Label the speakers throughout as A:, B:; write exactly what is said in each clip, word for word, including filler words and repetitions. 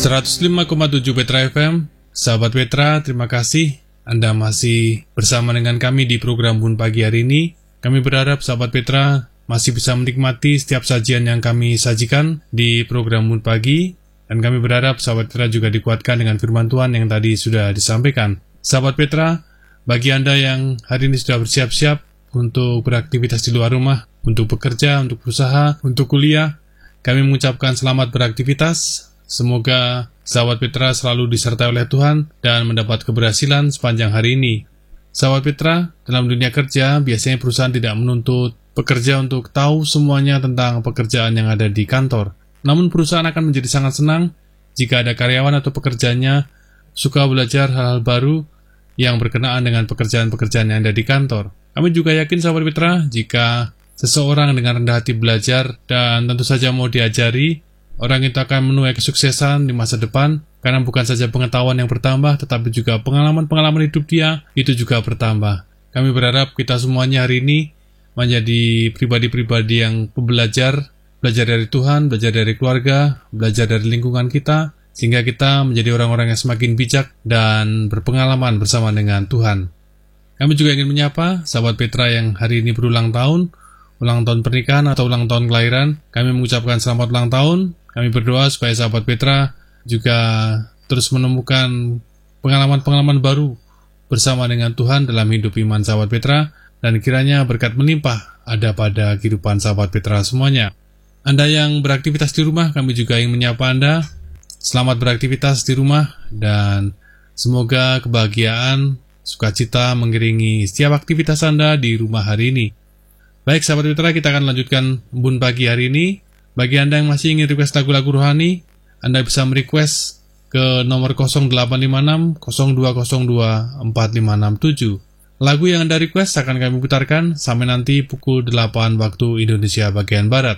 A: seratus lima koma tujuh Petra F M. Sahabat Petra, terima kasih Anda masih bersama dengan kami di program Bun Pagi hari ini. Kami berharap sahabat Petra masih bisa menikmati setiap sajian yang kami sajikan di program Bun Pagi. Dan kami berharap sahabat Petra juga dikuatkan dengan firman Tuhan yang tadi sudah disampaikan. Sahabat Petra, bagi Anda yang hari ini sudah bersiap-siap untuk beraktivitas di luar rumah, untuk bekerja, untuk berusaha, untuk kuliah, kami mengucapkan selamat beraktivitas. Semoga sahabat Petra selalu disertai oleh Tuhan dan mendapat keberhasilan sepanjang hari ini. Sahabat Petra, dalam dunia kerja, biasanya perusahaan tidak menuntut pekerja untuk tahu semuanya tentang pekerjaan yang ada di kantor. Namun perusahaan akan menjadi sangat senang jika ada karyawan atau pekerjanya suka belajar hal-hal baru yang berkenaan dengan pekerjaan-pekerjaan yang ada di kantor. Kami juga yakin sahabat Petra, jika seseorang dengan rendah hati belajar dan tentu saja mau diajari, orang itu akan menuai kesuksesan di masa depan, karena bukan saja pengetahuan yang bertambah, tetapi juga pengalaman-pengalaman hidup dia, itu juga bertambah. Kami berharap kita semuanya hari ini menjadi pribadi-pribadi yang pembelajar, belajar dari Tuhan, belajar dari keluarga, belajar dari lingkungan kita, sehingga kita menjadi orang-orang yang semakin bijak dan berpengalaman bersama dengan Tuhan. Kami juga ingin menyapa sahabat Petra yang hari ini berulang tahun, ulang tahun pernikahan atau ulang tahun kelahiran. Kami mengucapkan selamat ulang tahun. Kami berdoa supaya sahabat Petra juga terus menemukan pengalaman-pengalaman baru bersama dengan Tuhan dalam hidup iman sahabat Petra, dan kiranya berkat melimpah ada pada kehidupan sahabat Petra semuanya. Anda yang beraktivitas di rumah, kami juga ingin menyapa Anda. Selamat beraktivitas di rumah dan semoga kebahagiaan, sukacita mengiringi setiap aktivitas Anda di rumah hari ini. Baik sahabat Petra, kita akan lanjutkan Bun Pagi hari ini. Bagi Anda yang masih ingin request lagu-lagu rohani, Anda bisa merequest ke nomor nol delapan lima enam nol dua nol dua empat lima enam tujuh. Lagu yang Anda request akan kami putarkan sampai nanti pukul delapan waktu Indonesia bagian Barat.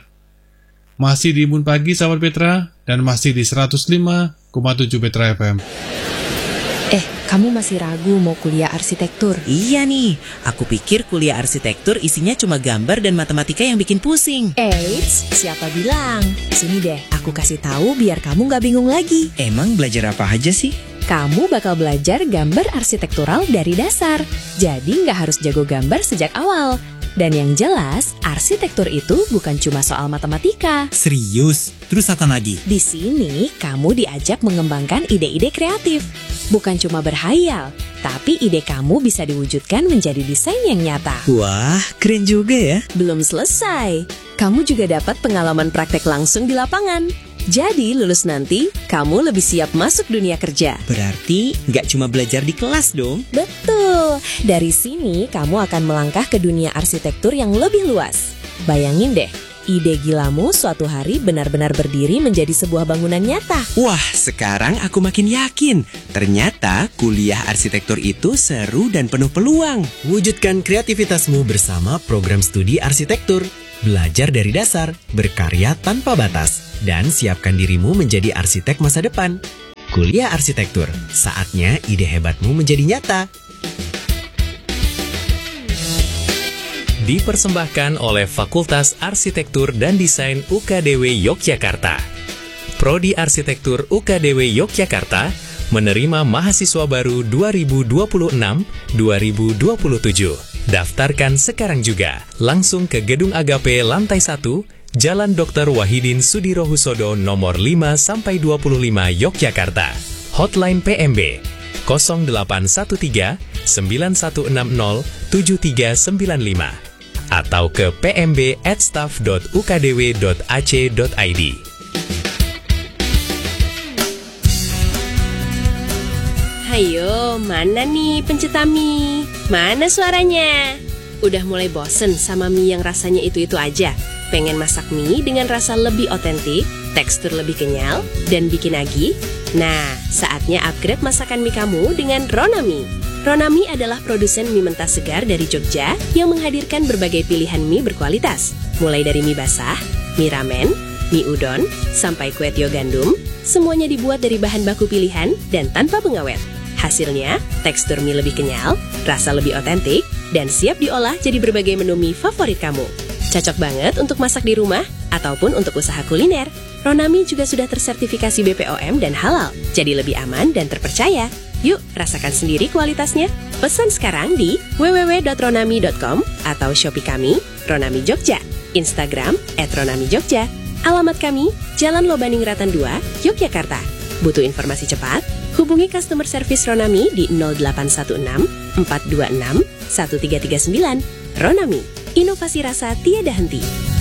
A: Masih di Bun Pagi sahabat Petra, dan masih di seratus lima koma tujuh Petra F M.
B: Eh, kamu masih ragu mau kuliah arsitektur?
C: Iya nih, aku pikir kuliah arsitektur isinya cuma gambar dan matematika yang bikin pusing.
B: Eits, siapa bilang? Sini deh, aku kasih tahu biar kamu gak bingung lagi.
C: Emang belajar apa aja sih?
B: Kamu bakal belajar gambar arsitektural dari dasar. Jadi gak harus jago gambar sejak awal. Dan yang jelas, arsitektur itu bukan cuma soal matematika.
C: Serius? Terus apa lagi?
B: Di sini, kamu diajak mengembangkan ide-ide kreatif. Bukan cuma berhayal, tapi ide kamu bisa diwujudkan menjadi desain yang nyata.
C: Wah, keren juga ya.
B: Belum selesai. Kamu juga dapat pengalaman praktek langsung di lapangan. Jadi lulus nanti, kamu lebih siap masuk dunia kerja.
C: Berarti nggak cuma belajar di kelas dong?
B: Betul. Dari sini, kamu akan melangkah ke dunia arsitektur yang lebih luas. Bayangin deh, ide gilamu suatu hari benar-benar berdiri menjadi sebuah bangunan nyata.
C: Wah, sekarang aku makin yakin. Ternyata kuliah arsitektur itu seru dan penuh peluang. Wujudkan kreativitasmu bersama program studi arsitektur. Belajar dari dasar, berkarya tanpa batas, dan siapkan dirimu menjadi arsitek masa depan. Kuliah arsitektur, saatnya ide hebatmu menjadi nyata.
D: Dipersembahkan oleh Fakultas Arsitektur dan Desain U K D W Yogyakarta. Prodi Arsitektur U K D W Yogyakarta menerima mahasiswa baru dua ribu dua puluh enam dua ribu dua puluh tujuh. Daftarkan sekarang juga. Langsung ke Gedung Agape lantai satu, Jalan Doktor Wahidin Sudirohusodo nomor lima sampai dua puluh lima Yogyakarta. Hotline P M B nol delapan satu tiga sembilan satu enam nol tujuh tiga sembilan lima atau ke p m b at staff dot u k d w dot a c dot i d.
E: Hayo, mana nih pencetami? Mana suaranya? Udah mulai bosen sama mie yang rasanya itu-itu aja? Pengen masak mie dengan rasa lebih otentik, tekstur lebih kenyal, dan bikin nagih? Nah, saatnya upgrade masakan mie kamu dengan Ronami. Ronami adalah produsen mie mentah segar dari Jogja yang menghadirkan berbagai pilihan mie berkualitas. Mulai dari mie basah, mie ramen, mie udon, sampai kue tio gandum, semuanya dibuat dari bahan baku pilihan dan tanpa pengawet. Hasilnya, tekstur mie lebih kenyal, rasa lebih otentik, dan siap diolah jadi berbagai menu mie favorit kamu. Cocok banget untuk masak di rumah ataupun untuk usaha kuliner. Ronami juga sudah tersertifikasi B P O M dan halal, jadi lebih aman dan terpercaya. Yuk, rasakan sendiri kualitasnya. Pesan sekarang di w w w dot ronami dot com atau Shopee kami, Ronami Jogja, Instagram et ronami jogja. Alamat kami, Jalan Lobaningratan dua, Yogyakarta. Butuh informasi cepat? Hubungi customer service Ronami di nol delapan satu enam empat dua enam satu tiga tiga sembilan. Ronami, inovasi rasa tiada henti.